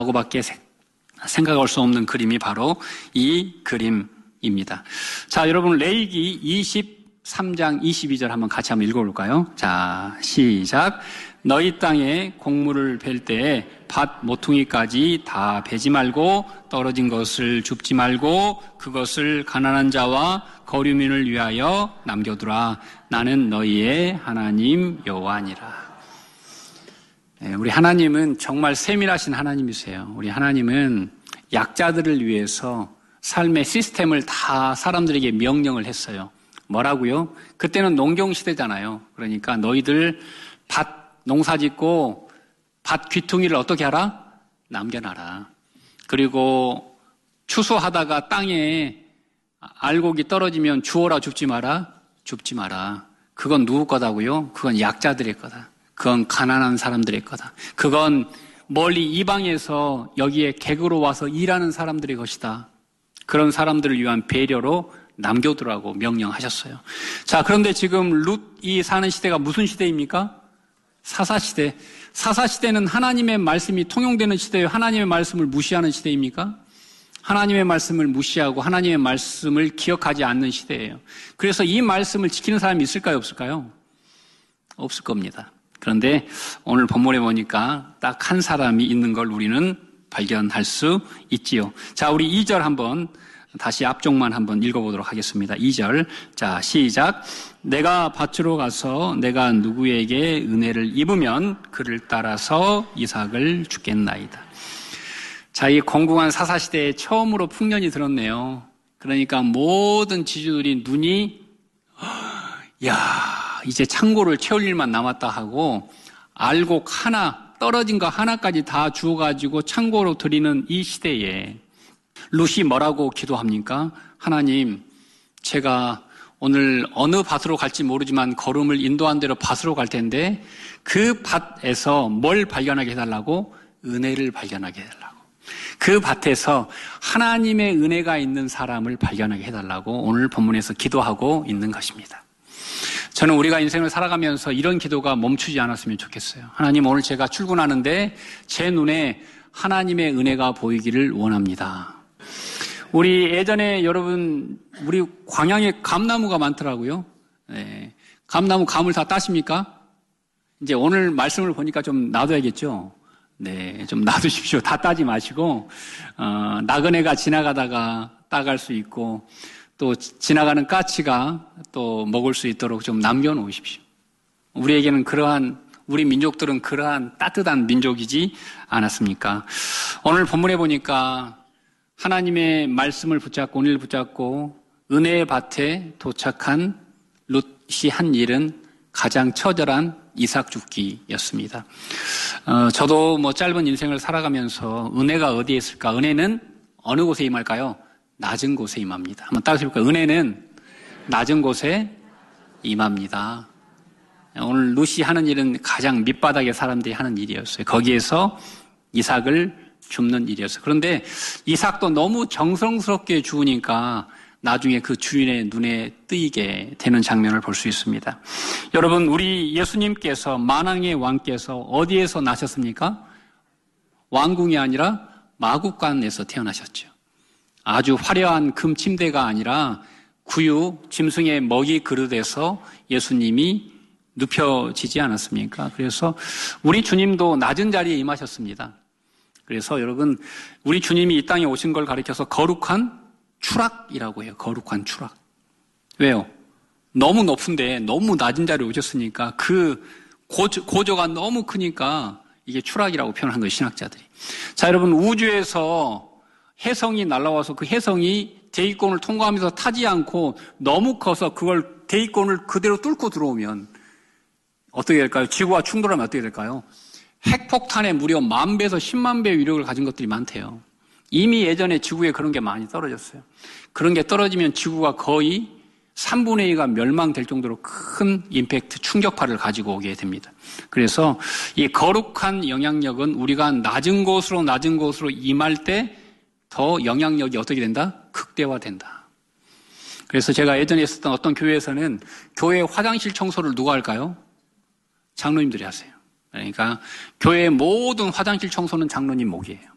하고밖에 생각할 수 없는 그림이 바로 이 그림입니다. 자, 여러분 레위기 23장 22절 한번 같이 한번 읽어볼까요? 자, 시작. 너희 땅에 곡물을 벨 때에 밭 모퉁이까지 다 베지 말고 떨어진 것을 줍지 말고 그것을 가난한 자와 거류민을 위하여 남겨두라. 나는 너희의 하나님 여호와니라. 우리 하나님은 정말 세밀하신 하나님이세요. 우리 하나님은 약자들을 위해서 삶의 시스템을 다 사람들에게 명령을 했어요. 뭐라고요? 그때는 농경 시대잖아요. 그러니까 너희들 밭 농사 짓고 밭 귀퉁이를 어떻게 하라? 남겨놔라. 그리고 추수하다가 땅에 알곡이 떨어지면 주워라 줍지 마라? 줍지 마라. 그건 누구 거다고요? 그건 약자들의 거다. 그건 가난한 사람들의 거다. 그건 멀리 이방에서 여기에 객으로 와서 일하는 사람들의 것이다. 그런 사람들을 위한 배려로 남겨두라고 명령하셨어요. 자, 그런데 지금 룻이 사는 시대가 무슨 시대입니까? 사사시대. 사사시대는 하나님의 말씀이 통용되는 시대예요. 하나님의 말씀을 무시하는 시대입니까? 하나님의 말씀을 무시하고 하나님의 말씀을 기억하지 않는 시대예요. 그래서 이 말씀을 지키는 사람이 있을까요? 없을까요? 없을 겁니다. 그런데 오늘 본문에 보니까 딱 한 사람이 있는 걸 우리는 발견할 수 있지요. 자, 우리 2절 한번 다시 앞쪽만 한번 읽어보도록 하겠습니다. 2절. 자, 시작. 내가 밭으로 가서 내가 누구에게 은혜를 입으면 그를 따라서 이삭을 주겠나이다. 자, 이 공공한 사사시대에 처음으로 풍년이 들었네요. 그러니까 모든 지주들이 눈이 이제 창고를 채울 일만 남았다 하고 알곡 하나, 떨어진 거 하나까지 다 주워가지고 창고로 들이는 이 시대에 룻이 뭐라고 기도합니까? 하나님, 제가 오늘 어느 밭으로 갈지 모르지만 걸음을 인도한 대로 밭으로 갈 텐데 그 밭에서 뭘 발견하게 해달라고? 은혜를 발견하게 해달라고. 그 밭에서 하나님의 은혜가 있는 사람을 발견하게 해달라고 오늘 본문에서 기도하고 있는 것입니다. 저는 우리가 인생을 살아가면서 이런 기도가 멈추지 않았으면 좋겠어요. 하나님, 오늘 제가 출근하는데 제 눈에 하나님의 은혜가 보이기를 원합니다. 우리 예전에 여러분, 우리 광양에 감나무가 많더라고요. 네. 감나무 감을 다 따십니까? 이제 오늘 말씀을 보니까 좀 놔둬야겠죠? 네, 좀 놔두십시오. 다 따지 마시고, 나그네가 지나가다가 따갈 수 있고, 또 지나가는 까치가 또 먹을 수 있도록 좀 남겨놓으십시오. 우리에게는 우리 민족들은 그러한 따뜻한 민족이지 않았습니까? 오늘 본문에 보니까 하나님의 말씀을 붙잡고 은혜를 붙잡고 은혜의 밭에 도착한 룻이 한 일은 가장 처절한 이삭 줍기였습니다. 저도 짧은 인생을 살아가면서 은혜가 어디에 있을까? 은혜는 어느 곳에 임할까요? 낮은 곳에 임합니다. 한번 따라해볼까요? 은혜는 낮은 곳에 임합니다. 오늘 룻이 하는 일은 가장 밑바닥의 사람들이 하는 일이었어요. 거기에서 이삭을 줍는 일이었어요. 그런데 이삭도 너무 정성스럽게 주우니까 나중에 그 주인의 눈에 띄게 되는 장면을 볼 수 있습니다. 여러분, 우리 예수님께서 만왕의 왕께서 어디에서 나셨습니까? 왕궁이 아니라 마국간에서 태어나셨죠. 아주 화려한 금 침대가 아니라 구유, 짐승의 먹이 그릇에서 예수님이 눕혀지지 않았습니까? 그래서 우리 주님도 낮은 자리에 임하셨습니다. 그래서 여러분, 우리 주님이 이 땅에 오신 걸 가리켜서 거룩한 추락이라고 해요. 거룩한 추락. 왜요? 너무 높은데 너무 낮은 자리에 오셨으니까 그 고조가 너무 크니까 이게 추락이라고 표현한 거예요, 신학자들이. 자, 여러분, 우주에서 혜성이 날아와서 그 혜성이 대기권을 통과하면서 타지 않고 너무 커서 그걸 대기권을 그대로 뚫고 들어오면 어떻게 될까요? 지구와 충돌하면 어떻게 될까요? 핵폭탄에 무려 10,000배에서 10만 배의 위력을 가진 것들이 많대요. 이미 예전에 지구에 그런 게 많이 떨어졌어요. 그런 게 떨어지면 지구가 거의 3분의 2가 멸망될 정도로 큰 임팩트, 충격파를 가지고 오게 됩니다. 그래서 이 거룩한 영향력은 우리가 낮은 곳으로 임할 때 더 영향력이 어떻게 된다? 극대화된다. 그래서 제가 예전에 있었던 어떤 교회에서는 교회 화장실 청소를 누가 할까요? 장로님들이 하세요. 그러니까 교회의 모든 화장실 청소는 장로님 몫이에요.